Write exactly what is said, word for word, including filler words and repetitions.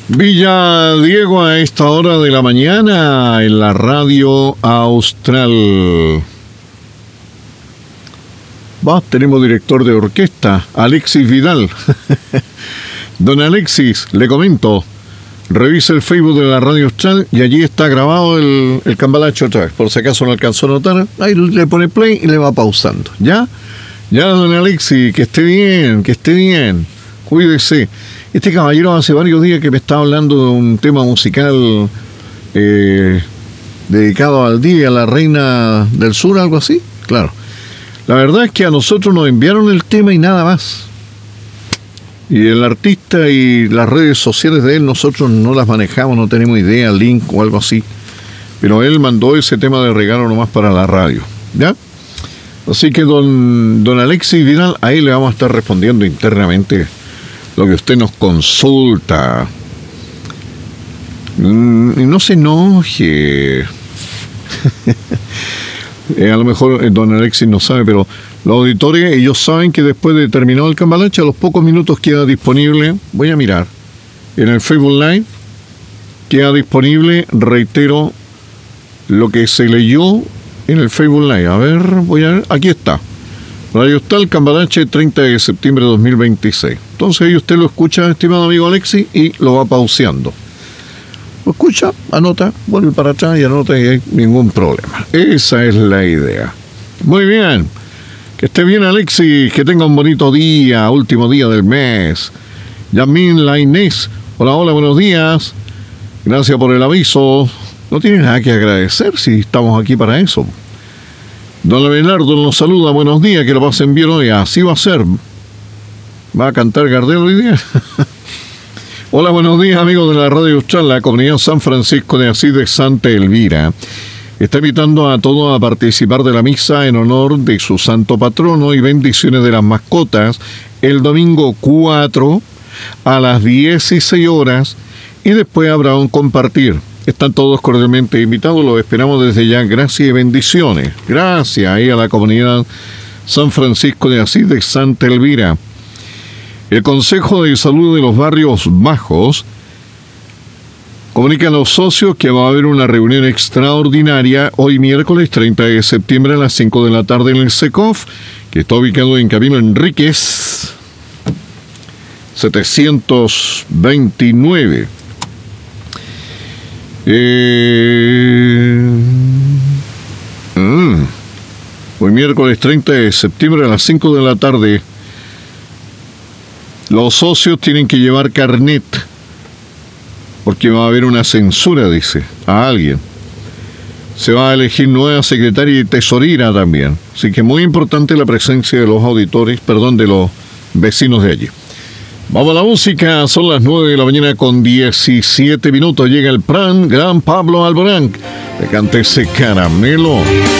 Villa Diego a esta hora de la mañana en la radio austral. Va, tenemos director de orquesta, Alexis Vidal. Don Alexis, le comento, revise el Facebook de la radio austral y allí está grabado el, el cambalache otra vez. Por si acaso no alcanzó a notar, ahí le pone play y le va pausando. ¿Ya? Ya, don Alexis, que esté bien, que esté bien. Cuídese. Este caballero hace varios días que me está hablando de un tema musical eh, dedicado al día, a la reina del sur, algo así. Claro. La verdad es que a nosotros nos enviaron el tema y nada más. Y el artista y las redes sociales de él nosotros no las manejamos, no tenemos idea, link o algo así. Pero él mandó ese tema de regalo nomás para la radio. ¿Ya? Así que don, don Alexis Vidal, ahí le vamos a estar respondiendo internamente lo que usted nos consulta. Mm, y no se enoje. eh, a lo mejor eh, don Alexis no sabe, pero los auditores, ellos saben que después de terminado el cambalache, a los pocos minutos queda disponible, voy a mirar, en el Facebook Live, queda disponible, reitero, lo que se leyó en el Facebook Live. A ver, voy a ver, aquí está. Radio Austral, Cambalache, treinta de septiembre de dos mil veintiséis. Entonces ahí usted lo escucha, estimado amigo Alexis, y lo va pauseando. Lo escucha, anota, vuelve para atrás y anota y hay ningún problema. Esa es la idea. Muy bien. Que esté bien, Alexis, que tenga un bonito día, último día del mes. Yasmín La Inés, hola, hola, buenos días. Gracias por el aviso. No tiene nada que agradecer si estamos aquí para eso. Don Abelardo nos saluda, buenos días, que lo pasen bien hoy. Así va a ser. ¿Va a cantar Gardel hoy día? Hola, buenos días, amigos de la Radio Austral. La comunidad San Francisco de Asís de Santa Elvira está invitando a todos a participar de la misa en honor de su santo patrono y bendiciones de las mascotas el domingo cuatro a las dieciséis horas y después habrá un compartir. Están todos cordialmente invitados, los esperamos desde ya. Gracias y bendiciones. Gracias ahí a la comunidad San Francisco de Asís de Santa Elvira. El Consejo de Salud de los Barrios Bajos comunica a los socios que va a haber una reunión extraordinaria hoy miércoles treinta de septiembre a las cinco de la tarde en el SECOF, que está ubicado en Camino Enríquez setecientos veintinueve. Eh, mm, hoy miércoles treinta de septiembre a las cinco de la tarde. Los socios tienen que llevar carnet, porque va a haber una censura, dice, a alguien. Se va a elegir nueva secretaria y tesorera también. Así que muy importante la presencia de los auditores, perdón, de los vecinos de allí. Vamos a la música, son las nueve de la mañana con diecisiete minutos. Llega el plan Gran Pablo Alborán. Le cante ese caramelo.